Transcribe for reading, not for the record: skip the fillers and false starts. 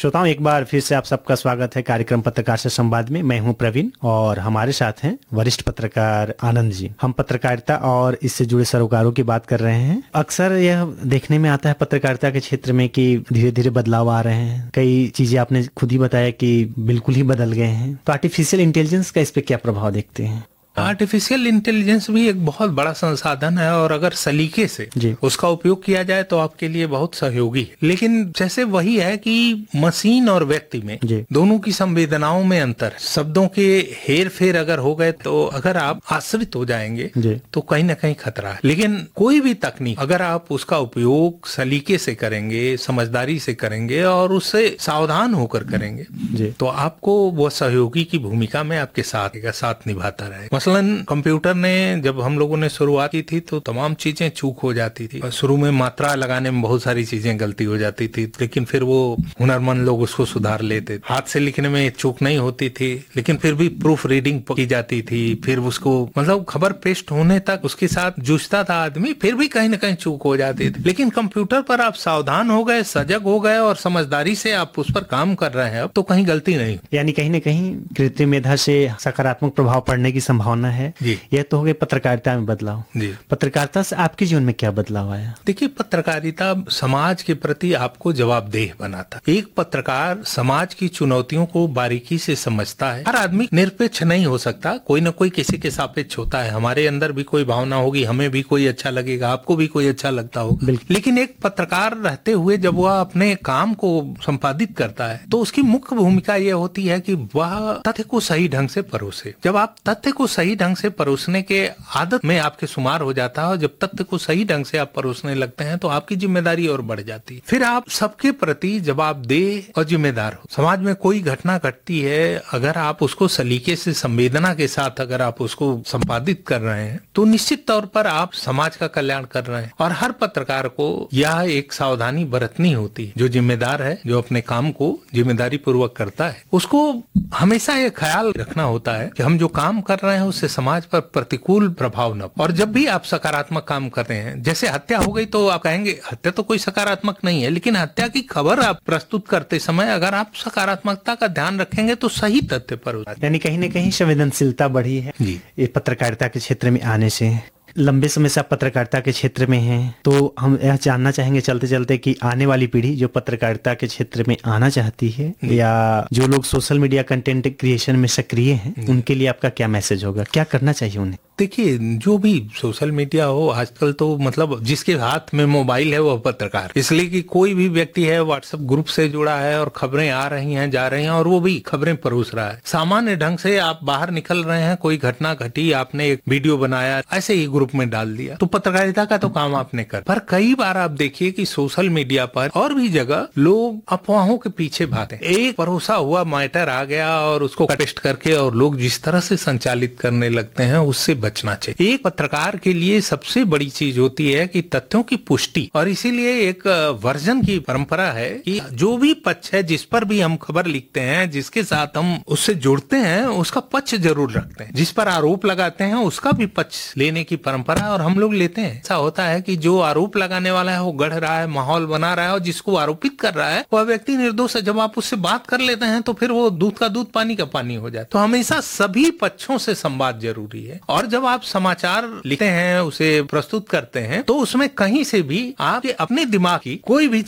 श्रोताओं, एक बार फिर से आप सबका स्वागत है कार्यक्रम पत्रकार से संवाद में। मैं हूं प्रवीण और हमारे साथ हैं वरिष्ठ पत्रकार आनंद जी। हम पत्रकारिता और इससे जुड़े सरोकारों की बात कर रहे हैं। अक्सर यह देखने में आता है पत्रकारिता के क्षेत्र में कि धीरे धीरे बदलाव आ रहे हैं। कई चीजें आपने खुद ही बताया कि बिल्कुल ही बदल गए हैं। तो आर्टिफिशियल इंटेलिजेंस का इस पे क्या प्रभाव देखते हैं? आर्टिफिशियल इंटेलिजेंस भी एक बहुत बड़ा संसाधन है और अगर सलीके से उसका उपयोग किया जाए तो आपके लिए बहुत सहयोगी है। लेकिन जैसे वही है कि मशीन और व्यक्ति में दोनों की संवेदनाओं में अंतर, शब्दों के हेर फेर अगर हो गए तो अगर आप आश्रित हो जाएंगे तो कहीं ना कहीं खतरा है। लेकिन कोई भी तकनीक अगर आप उसका उपयोग सलीके से करेंगे, समझदारी से करेंगे और उससे सावधान होकर करेंगे तो आपको वो सहयोगी की भूमिका में आपके साथ निभाता रहेगा। मसलन कंप्यूटर ने जब हम लोगों ने शुरुआत की थी तो तमाम चीजें चूक हो जाती थी। शुरू में मात्रा लगाने में बहुत सारी चीजें गलती हो जाती थी, लेकिन फिर वो हुनरमंद लोग उसको सुधार लेते। हाथ से लिखने में चूक नहीं होती थी, लेकिन फिर भी प्रूफ रीडिंग की जाती थी। फिर उसको मतलब खबर पेस्ट होने तक उसके साथ जूझता था आदमी, फिर भी कहीं ना कहीं चूक हो जाती थी। लेकिन कंप्यूटर पर आप सावधान हो गए, सजग हो गए और समझदारी से आप उस पर काम कर रहे हैं, अब तो कहीं गलती नहीं। यानी कहीं ना कहीं कृत्रिम मेधा से सकारात्मक प्रभाव पड़ने की संभावना है। यह तो हो गई पत्रकारिता में बदलाव। पत्रकारिता से आपके जीवन में क्या बदलाव आया? देखिए, पत्रकारिता समाज के प्रति आपको जवाबदेह बनाता। एक पत्रकार समाज की चुनौतियों को बारीकी से समझता है। हर आदमी निरपेक्ष नहीं हो सकता, कोई न कोई किसी के सापेक्ष होता है। हमारे अंदर भी कोई भावना होगी, हमें भी कोई अच्छा लगेगा, आपको भी कोई अच्छा लगता होगा। लेकिन एक पत्रकार रहते हुए जब वह अपने काम को संपादित करता है तो उसकी मुख्य भूमिका यह होती है कि वह तथ्य को सही ढंग से परोसे। जब आप तथ्य को सही ढंग से परोसने के आदत में आपके शुमार हो जाता है और जब तथ्य को सही ढंग से आप परोसने लगते हैं तो आपकी जिम्मेदारी और बढ़ जाती है। फिर आप सबके प्रति जवाबदेह और जिम्मेदार हो। समाज में कोई घटना घटती है, अगर आप उसको सलीके से, संवेदना के साथ अगर आप उसको संपादित कर रहे हैं तो निश्चित तौर पर आप समाज का कल्याण कर रहे हैं। और हर पत्रकार को यह एक सावधानी बरतनी होती है। जो जिम्मेदार है, जो अपने काम को जिम्मेदारी पूर्वक करता है, उसको हमेशा ये ख्याल रखना होता है कि हम जो काम कर रहे हैं उससे समाज पर प्रतिकूल प्रभाव न। और जब भी आप सकारात्मक काम करते हैं, जैसे हत्या हो गई तो आप कहेंगे हत्या तो कोई सकारात्मक नहीं है, लेकिन हत्या की खबर आप प्रस्तुत करते समय अगर आप सकारात्मकता का ध्यान रखेंगे तो सही तथ्य पर, यानी कहीं न कहीं संवेदनशीलता बढ़ी है ये पत्रकारिता के क्षेत्र में आने से। लंबे समय से आप पत्रकारिता के क्षेत्र में हैं, तो हम यह जानना चाहेंगे चलते चलते कि आने वाली पीढ़ी जो पत्रकारिता के क्षेत्र में आना चाहती है या जो लोग सोशल मीडिया कंटेंट क्रिएशन में सक्रिय हैं, उनके लिए आपका क्या मैसेज होगा? क्या करना चाहिए उन्हें? देखिए, जो भी सोशल मीडिया हो आजकल तो मतलब जिसके हाथ में मोबाइल है वो पत्रकार। इसलिए कि कोई भी व्यक्ति है व्हाट्सएप ग्रुप से जुड़ा है और खबरें आ रही हैं, जा रही हैं और वो भी खबरें परोस रहा है। सामान्य ढंग से आप बाहर निकल रहे हैं, कोई घटना घटी, आपने एक वीडियो बनाया, ऐसे ही ग्रुप में डाल दिया, तो पत्रकारिता का तो काम आपने कर। पर कई बार आप देखिए कि सोशल मीडिया पर और भी जगह लोग अफवाहों के पीछे भागते हैं। एक परोसा हुआ मैटर आ गया और उसको पेस्ट करके और लोग जिस तरह से संचालित करने लगते हैं उससे बचना चाहिए। एक पत्रकार के लिए सबसे बड़ी चीज होती है कि तथ्यों की पुष्टि, और इसीलिए एक वर्जन की परंपरा है कि जो भी पक्ष है, जिस पर भी हम खबर लिखते हैं, जिसके साथ हम उससे जुड़ते हैं, उसका पक्ष जरूर रखते हैं। जिस पर आरोप लगाते हैं उसका भी पक्ष लेने की परंपरा और हम लोग लेते हैं। ऐसा होता है कि जो आरोप लगाने वाला है वो गढ़ रहा है, माहौल बना रहा है, और जिसको आरोपित कर रहा है वह व्यक्ति निर्दोष है। जब आप उससे बात कर लेते हैं तो फिर वो दूध का दूध, पानी का पानी हो जाता है। तो हमेशा सभी पक्षों से संवाद जरूरी है। और जब आप समाचार लिखते हैं, उसे प्रस्तुत करते हैं, तो उसमें कहीं से भी आप अपने दिमाग की कोई भी